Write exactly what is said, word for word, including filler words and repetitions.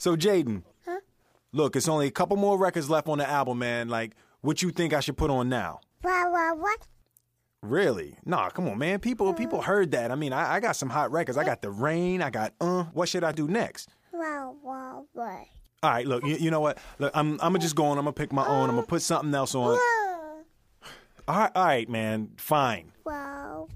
So, Jaden, Huh? look, it's only a couple more records left on the album, man. Like, what you think I should put on now? What, what, what? Really? Nah, come on, man. People people heard that. I mean, I, I got some hot records. I got The Rain. I got Uh. What should I do next? What, what, what? All right, look, you, you know what? Look, I'm I'm gonna just go on. I'm gonna pick my own. I'm gonna put something else on. All right, all right, man. Fine. Wow.